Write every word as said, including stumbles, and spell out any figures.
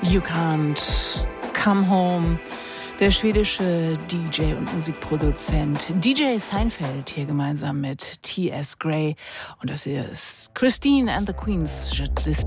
You Can't Come Home. Der schwedische D J und Musikproduzent D J Seinfeld hier gemeinsam mit T S. Gray. Und das hier ist Christine and the Queens, Je Despise.